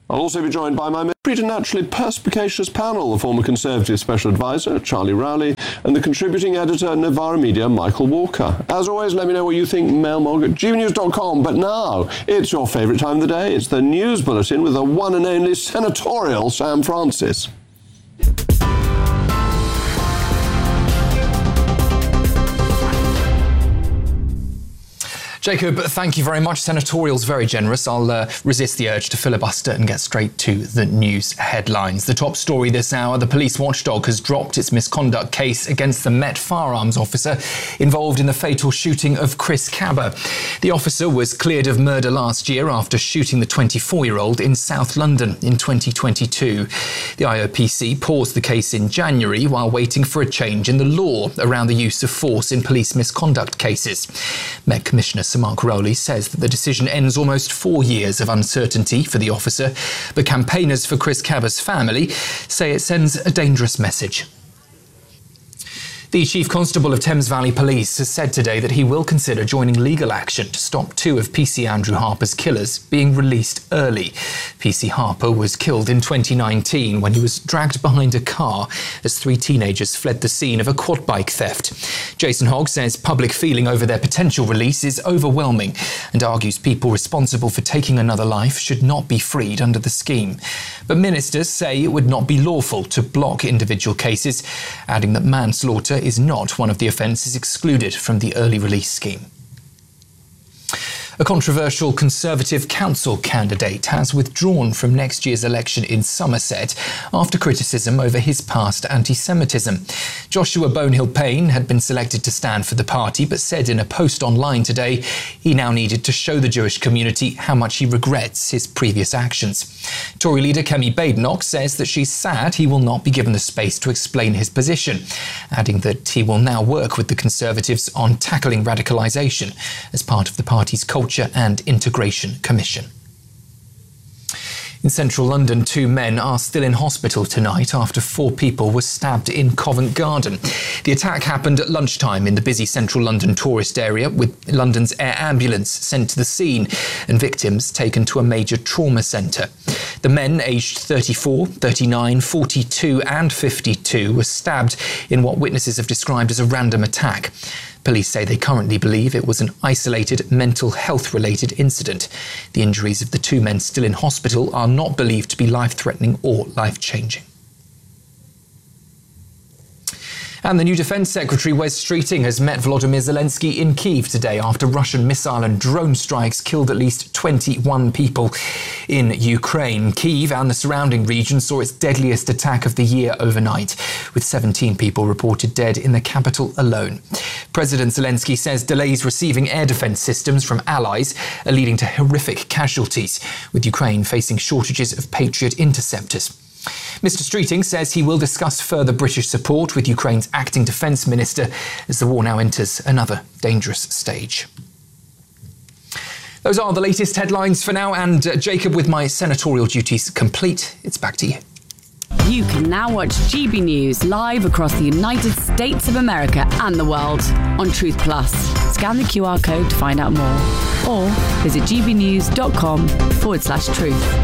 I'll also be joined by my preternaturally perspicacious panel, the former Conservative Special Advisor, Charlie Rowley, and the contributing editor, Novara Media, Michael Walker. As always, let me know what you think, mailmog@gbnews.com. But now, it's your favourite time of the day. It's the News Bulletin with the one and only senatorial Sam Francis. Jacob, thank you very much. Senatorial's very generous. I'll resist the urge to filibuster and get straight to the news headlines. The top story this hour, the police watchdog has dropped its misconduct case against the Met firearms officer involved in the fatal shooting of Chris Cabba. The officer was cleared of murder last year after shooting the 24-year-old in South London in 2022. The IOPC paused the case in January while waiting for a change in the law around the use of force in police misconduct cases. Met Commissioner Mark Rowley says that the decision ends almost 4 years of uncertainty for the officer, but campaigners for Chris Cabba's family say it sends a dangerous message. The Chief Constable of Thames Valley Police has said today that he will consider joining legal action to stop 2 of PC Andrew Harper's killers being released early. PC Harper was killed in 2019 when he was dragged behind a car as 3 teenagers fled the scene of a quad bike theft. Jason Hogg says public feeling over their potential release is overwhelming and argues people responsible for taking another life should not be freed under the scheme. But ministers say it would not be lawful to block individual cases, adding that manslaughter is not one of the offences excluded from the early release scheme. A controversial Conservative council candidate has withdrawn from next year's election in Somerset after criticism over his past anti-Semitism. Joshua Bonehill-Payne had been selected to stand for the party, but said in a post online today he now needed to show the Jewish community how much he regrets his previous actions. Tory leader Kemi Badenoch says that she's sad he will not be given the space to explain his position, adding that he will now work with the Conservatives on tackling radicalisation as part of the party's Culture and Integration Commission. In central London, 2 men are still in hospital tonight after 4 people were stabbed in Covent Garden. The attack happened at lunchtime in the busy central London tourist area, with London's air ambulance sent to the scene and victims taken to a major trauma centre. The men, aged 34, 39, 42 and 52, were stabbed in what witnesses have described as a random attack. Police say they currently believe it was an isolated mental health-related incident. The injuries of the 2 men still in hospital are not believed to be life-threatening or life-changing. And the new Defence Secretary, Wes Streeting, has met Volodymyr Zelensky in Kyiv today after Russian missile and drone strikes killed at least 21 people in Ukraine. Kyiv and the surrounding region saw its deadliest attack of the year overnight, with 17 people reported dead in the capital alone. President Zelensky says delays receiving air defence systems from allies are leading to horrific casualties, with Ukraine facing shortages of Patriot interceptors. Mr. Streeting says he will discuss further British support with Ukraine's acting defence minister as the war now enters another dangerous stage. Those are the latest headlines for now, and Jacob, with my senatorial duties complete, it's back to you. You can now watch GB News live across the United States of America and the world on Truth Plus. Scan the QR code to find out more, or visit gbnews.com/truth.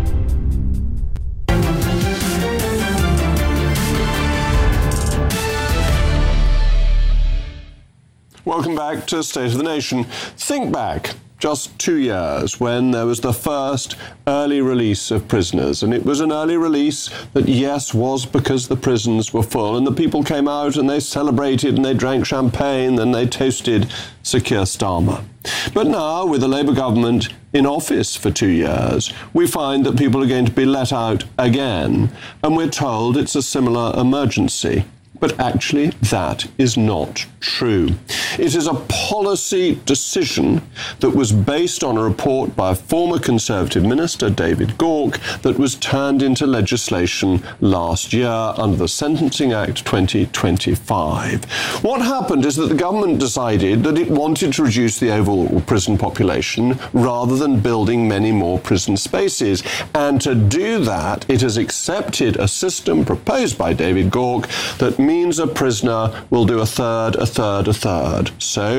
Welcome back to State of the Nation. Think back just 2 years when there was the first early release of prisoners. And it was an early release that, yes, was because the prisons were full. And the people came out and they celebrated and they drank champagne and they toasted Sir Keir Starmer. But now, with the Labour government in office for 2 years, we find that people are going to be let out again. And we're told it's a similar emergency. But actually, that is not true. It is a policy decision that was based on a report by a former Conservative minister, David Gauke, that was turned into legislation last year under the Sentencing Act 2025. What happened is that the government decided that it wanted to reduce the overall prison population rather than building many more prison spaces. And to do that, it has accepted a system proposed by David Gauke that means a prisoner will do a third. So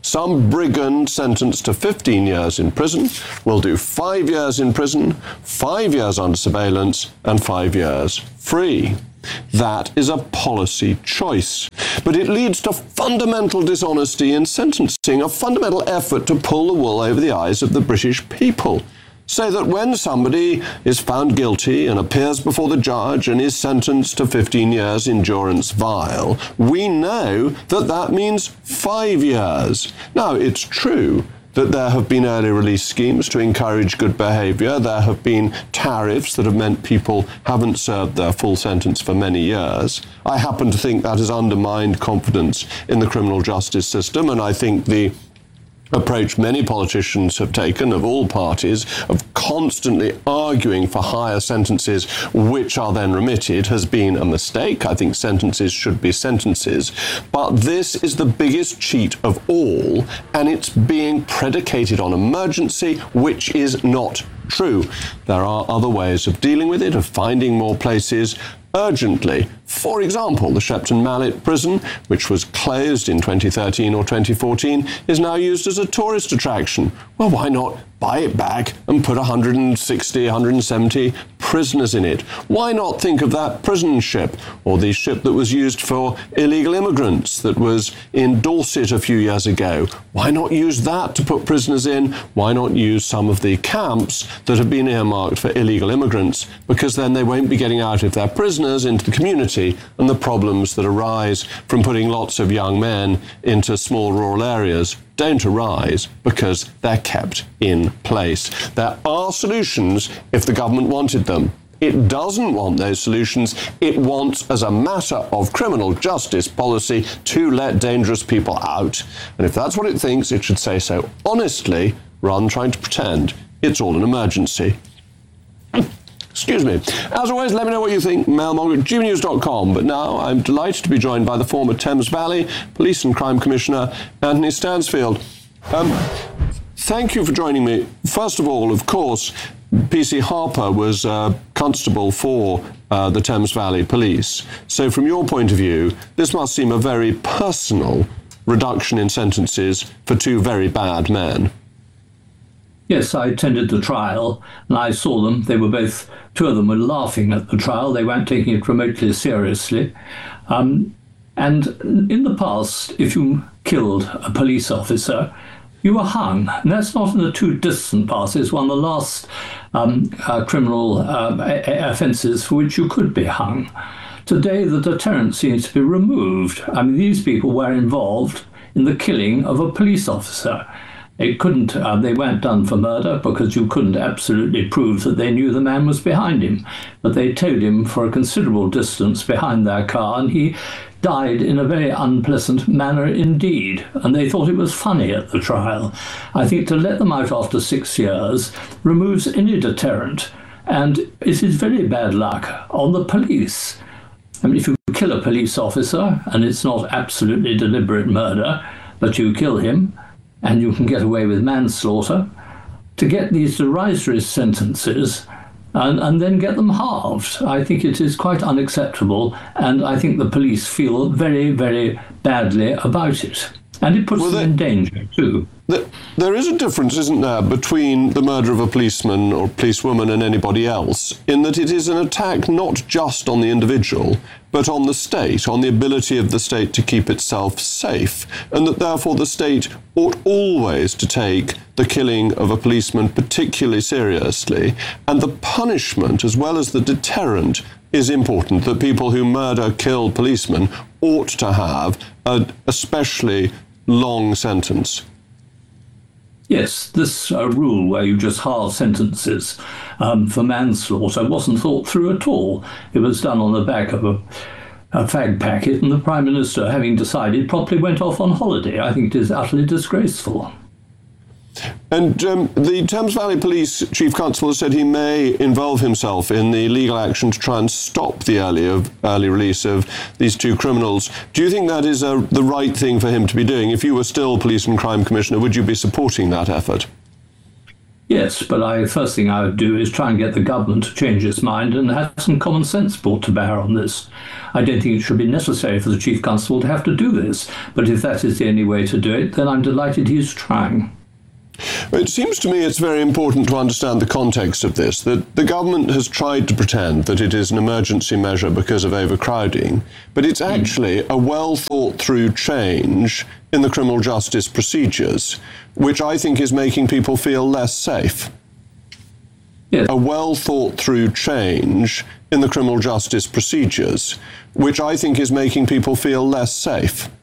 Some brigand sentenced to 15 years in prison will do 5 years in prison, 5 years under surveillance, and 5 years free. That is a policy choice. But it leads to fundamental dishonesty in sentencing, a fundamental effort to pull the wool over the eyes of the British people. So that when somebody is found guilty and appears before the judge and is sentenced to 15 years in durance vile, we know that that means 5 years. Now, it's true that there have been early release schemes to encourage good behaviour. There have been tariffs that have meant people haven't served their full sentence for many years. I happen to think that has undermined confidence in the criminal justice system, and I think the approach many politicians have taken of all parties of constantly arguing for higher sentences which are then remitted has been a mistake. I think sentences should be sentences. But this is the biggest cheat of all, and it's being predicated on emergency, which is not true. There are other ways of dealing with it, of finding more places urgently. For example, the Shepton Mallet prison, which was closed in 2013 or 2014, is now used as a tourist attraction. Well, why not buy it back and put 160, 170 prisoners in it? Why not think of that prison ship, or the ship that was used for illegal immigrants that was in Dorset a few years ago? Why not use that to put prisoners in? Why not use some of the camps that have been earmarked for illegal immigrants? Because then they won't be getting out of their prisoners into the community, and the problems that arise from putting lots of young men into small rural areas don't arise because they're kept in place. There are solutions if the government wanted them. It doesn't want those solutions. It wants, as a matter of criminal justice policy, to let dangerous people out. And if that's what it thinks, it should say so honestly, rather than trying to pretend it's all an emergency. Excuse me. As always, let me know what you think. Mailmonger@gbnews.com. But now I'm delighted to be joined by the former Thames Valley Police and Crime Commissioner, Anthony Stansfield. Thank you for joining me. First of all, of course, PC Harper was constable for the Thames Valley Police. So from your point of view, this must seem a very personal reduction in sentences for two very bad men. Yes, I attended the trial and I saw them. They were both, two of them were laughing at the trial. They weren't taking it remotely seriously. And in the past, if you killed a police officer, you were hung. And that's not in the too distant past. It's one of the last criminal offences for which you could be hung. Today, the deterrent seems to be removed. I mean, these people were involved in the killing of a police officer. It couldn't, they weren't done for murder because you couldn't absolutely prove that they knew the man was behind him. But they towed him for a considerable distance behind their car, and he died in a very unpleasant manner indeed. And they thought it was funny at the trial. I think to let them out after 6 years removes any deterrent, and it is very bad luck on the police. I mean, if you kill a police officer, and it's not absolutely deliberate murder, but you kill him, and you can get away with manslaughter, to get these derisory sentences and then get them halved. I think it is quite unacceptable, and I think the police feel very, very badly about it. And it puts them in danger, too. There is a difference, isn't there, between the murder of a policeman or policewoman and anybody else, in that it is an attack not just on the individual, but on the state, on the ability of the state to keep itself safe, and that therefore the state ought always to take the killing of a policeman particularly seriously, and the punishment as well as the deterrent is important, that people who murder, kill policemen ought to have an especially long sentence. Yes, this rule where you just halve sentences for manslaughter wasn't thought through at all. It was done on the back of a fag packet, and the Prime Minister, having decided, promptly went off on holiday. I think it is utterly disgraceful. And the Thames Valley Police Chief Constable said he may involve himself in the legal action to try and stop the early release of these two criminals. Do you think that is the right thing for him to be doing? If you were still Police and Crime Commissioner, would you be supporting that effort? Yes, but the first thing I would do is try and get the government to change its mind and have some common sense brought to bear on this. I don't think it should be necessary for the Chief Constable to have to do this, but if that is the only way to do it, then I'm delighted he's trying. It seems to me it's very important to understand the context of this, that the government has tried to pretend that it is an emergency measure because of overcrowding, but it's actually a well-thought-through change in the criminal justice procedures, which I think is making people feel less safe. Yes. A well-thought-through change in the criminal justice procedures, which I think is making people feel less safe.